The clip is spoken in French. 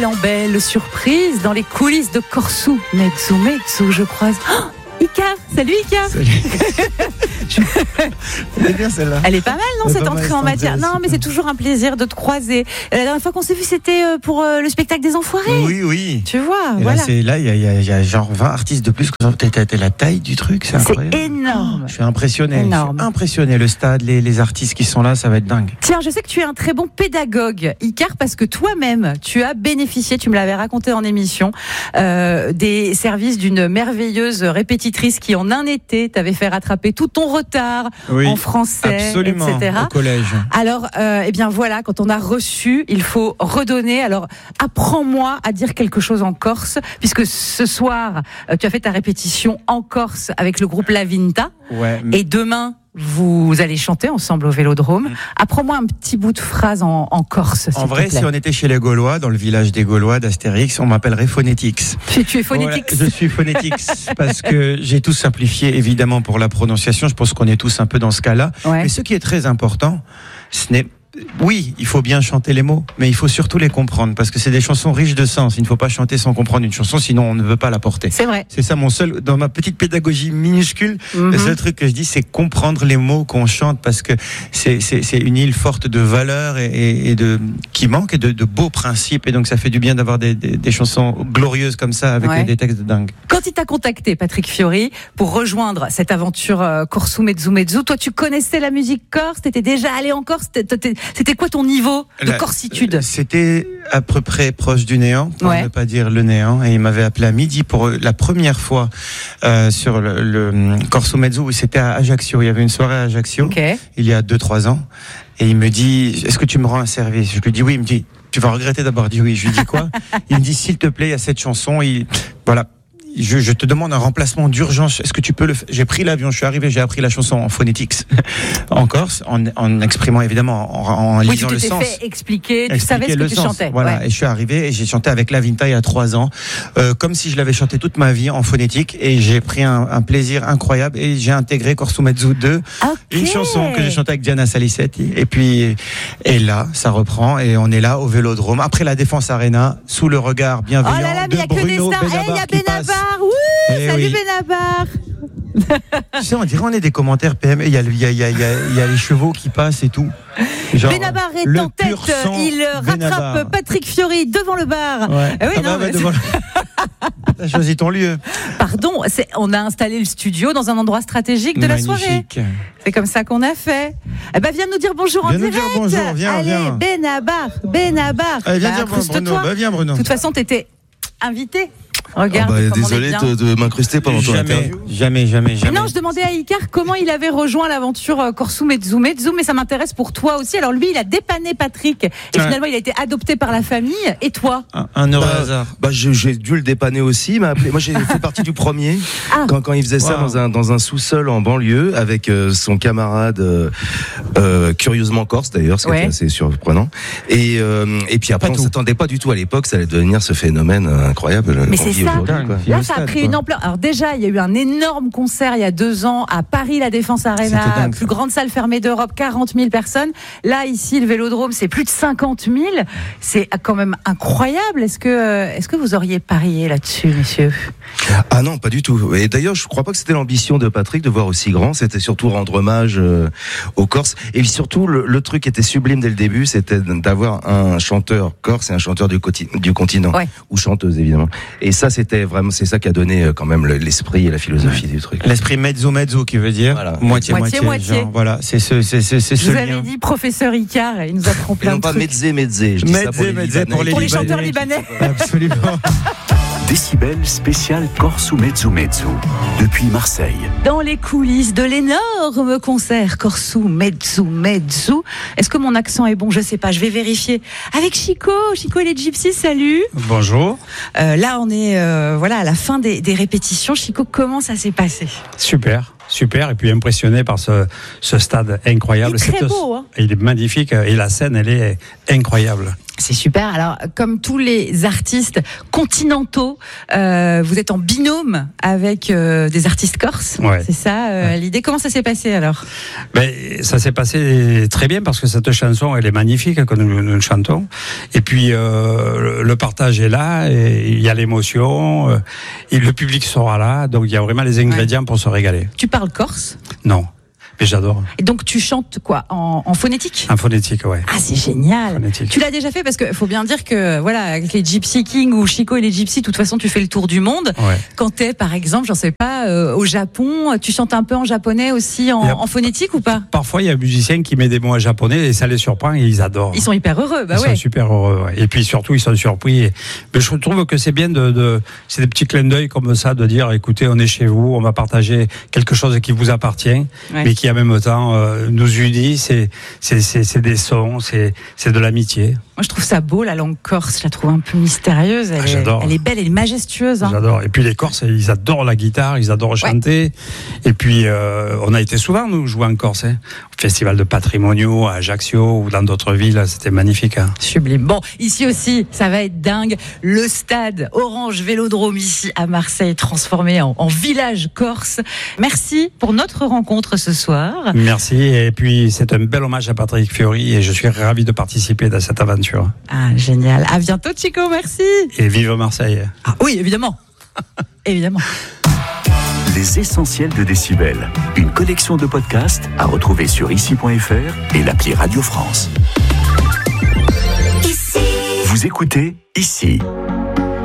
en belle surprise dans les coulisses de Corso Mezzo Mezzo, je croise. Oh, Icar, salut Icar. Salut. C'est bien celle-là. Elle est pas mal, non, Elle est cette pas mal, entrée en matière. Non, mais c'est toujours un plaisir de te croiser. La dernière fois qu'on s'est vu, c'était pour le spectacle des Enfoirés. Oui. Tu vois, Et voilà. Là, il y a genre 20 artistes de plus. T'as la taille du truc, c'est incroyable. C'est énorme. Je suis impressionné. Énorme. Je suis impressionné. Le stade, les artistes qui sont là, ça va être dingue. Tiens, je sais que tu es un très bon pédagogue, Icar, parce que toi-même, tu as bénéficié, tu me l'avais raconté en émission, des services d'une merveilleuse répétitrice qui, en un été, t'avait fait rattraper tout ton retard en français, absolument, etc. au collège. Alors, eh bien voilà, quand on a reçu, il faut redonner. Alors, apprends-moi à dire quelque chose en corse, puisque ce soir, tu as fait ta répétition en Corse avec le groupe La Vinta. Ouais. Et demain, vous allez chanter ensemble au Vélodrome. Apprends-moi un petit bout de phrase en Corse, s'il En vrai, te plaît. si on était chez les Gaulois, dans le village des Gaulois d'Astérix, on m'appellerait Phonetix. Tu es Phonetix. Voilà, je suis Phonetix parce que j'ai tout simplifié, évidemment, pour la prononciation. Je pense qu'on est tous un peu dans ce cas-là. Ouais. Mais ce qui est très important, ce n'est oui, il faut bien chanter les mots, mais il faut surtout les comprendre parce que c'est des chansons riches de sens. Il ne faut pas chanter sans comprendre une chanson, sinon on ne veut pas la porter. C'est vrai. C'est ça mon seul, dans ma petite pédagogie minuscule, le seul truc que je dis, c'est comprendre les mots qu'on chante parce que c'est une île forte de valeurs et qui manque et de beaux principes. Et donc ça fait du bien d'avoir des chansons glorieuses comme ça avec des textes de dingue. Quand il t'a contacté, Patrick Fiori, pour rejoindre cette aventure Corso Mezzo Mezzo, toi tu connaissais la musique corse, t'étais déjà allé en Corse, c'était quoi ton niveau de corsitude? C'était à peu près proche du néant, pour ne pas dire le néant. Et il m'avait appelé à midi pour la première fois sur le Corso Mezzo, où c'était à Ajaccio. Il y avait une soirée à Ajaccio, il y a 2-3 ans. Et il me dit, est-ce que tu me rends un service? Je lui dis oui. Il me dit, tu vas regretter d'avoir dit oui. Je lui dis quoi? Il me dit, s'il te plaît, il y a cette chanson. Voilà. Je te demande un remplacement d'urgence. Est-ce que tu peux le faire? J'ai pris l'avion, je suis arrivé, j'ai appris la chanson en phonetics en Corse, en exprimant évidemment, en lisant le sens. Oui, tu t'étais fait expliquer, tu savais ce que tu chantais. Voilà, et je suis arrivé et j'ai chanté avec La Vinta il y a 3 ans, comme si je l'avais chanté toute ma vie en phonétique, et j'ai pris un plaisir incroyable et j'ai intégré Corso Mezzo 2, une chanson que j'ai chantée avec Diana Salicetti, et là, ça reprend et on est là au Vélodrome, après la Défense Arena, sous le regard bienveillant de Bruno Benabar qui passe. Oui, salut Benabar. Tu sais, on dirait on est des commentaires PME. Il y a les chevaux qui passent et tout. Genre, Benabar est en tête. Il rattrape Patrick Fiori devant le bar. Ouais. Oui, T'as choisi ton lieu. Pardon, on a installé le studio dans un endroit stratégique de la soirée. C'est comme ça qu'on a fait. Eh ben, viens nous dire bonjour en direct. Viens nous dire bonjour, viens. Allez, Benabar. Allez, viens dire Bruno. Viens, Bruno. De toute façon, t'étais invité. Regarde, désolé de m'incruster pendant ton interview. Jamais. Non, je demandais à Icar comment il avait rejoint l'aventure Corso Mezzo Mezzo, mais ça m'intéresse pour toi aussi. Alors lui, il a dépanné Patrick et finalement il a été adopté par la famille. Et toi? Un heureux hasard. J'ai dû le dépanner aussi. Moi, j'ai fait partie du premier quand il faisait ça dans un sous-sol en banlieue avec son camarade curieusement corse d'ailleurs, ce qui était assez surprenant. Et puis après, on s'attendait pas du tout à l'époque, ça allait devenir ce phénomène incroyable. Mais c'est ça. Là, ça a pris une ampleur. Alors déjà, il y a eu un énorme concert il y a 2 ans à Paris, la Défense Arena, plus grande salle fermée d'Europe, 40 000 personnes. Là, ici, le Vélodrome, c'est plus de 50 000. C'est quand même incroyable. Est-ce que vous auriez parié là-dessus, messieurs? Ah non, pas du tout. Et d'ailleurs, je crois pas que c'était l'ambition de Patrick de voir aussi grand. C'était surtout rendre hommage aux Corses. Et surtout, le truc qui était sublime dès le début, c'était d'avoir un chanteur corse et un chanteur du continent, ou chanteuse évidemment. Et ça, c'était vraiment, c'est ça qui a donné quand même l'esprit et la philosophie du truc. L'esprit mezzo qui veut dire moitié. Genre, voilà, c'est ce Je vous avais dit professeur Icar, il nous apprend plein de trucs. Non, pas mezzé. Je dis ça pour les chanteurs libanais. Absolument. Décibel spécial Corso Mezzo Mezzo, depuis Marseille. Dans les coulisses de l'énorme concert Corso Mezzo Mezzo. Est-ce que mon accent est bon? Je sais pas, je vais vérifier. Avec Chico et les Gypsies, salut. Bonjour. Là, on est à la fin des répétitions. Chico, comment ça s'est passé? Super, et puis impressionné par ce stade incroyable. Il est très beau, hein. Il est magnifique et la scène, elle est incroyable. C'est super. Alors, comme tous les artistes continentaux, vous êtes en binôme avec des artistes corses. Ouais. C'est ça l'idée. Comment ça s'est passé alors ? Ça s'est passé très bien parce que cette chanson, elle est magnifique que nous chantons. Et puis le partage est là, et il y a l'émotion, et le public sera là. Donc il y a vraiment les ingrédients pour se régaler. Tu parles corse ? Non. Mais j'adore. Et donc tu chantes quoi, en phonétique ? En phonétique, ouais. Ah, c'est génial. Phonétique. Tu l'as déjà fait parce que faut bien dire que voilà, avec les Gypsy Kings ou Chico et les Gypsy, de toute façon tu fais le tour du monde. Ouais. Quand t'es par exemple, j'en sais pas, au Japon, tu chantes un peu en japonais aussi en phonétique ou pas ? Parfois il y a un musicien qui met des mots en japonais et ça les surprend et ils adorent. Ils sont hyper heureux, Ils sont super heureux. Ouais. Et puis surtout ils sont surpris. Mais je trouve que c'est bien c'est des petits clins d'œil comme ça de dire écoutez, on est chez vous, on va partager quelque chose qui vous appartient, mais qui en même temps nous unit. C'est des sons, c'est de l'amitié. Moi je trouve ça beau, la langue corse, je la trouve un peu mystérieuse. J'adore. Elle est belle, elle est majestueuse. Hein. J'adore. Et puis les Corses, ils adorent la guitare, ils adorent chanter. Et puis on a été souvent nous jouer en Corse, au festival de Patrimonio, à Ajaccio ou dans d'autres villes, c'était magnifique. Hein. Sublime. Bon, ici aussi, ça va être dingue. Le stade Orange Vélodrome ici à Marseille, transformé en village corse. Merci pour notre rencontre ce soir. Merci. Et puis c'est un bel hommage à Patrick Fiori et je suis ravi de participer à cette aventure. Ah, génial. À bientôt, Chico, merci. Et vive Marseille. Ah oui, évidemment. Évidemment. Les essentiels de Décibel. Une collection de podcasts à retrouver sur ici.fr et l'appli Radio France. Ici. Vous écoutez Ici.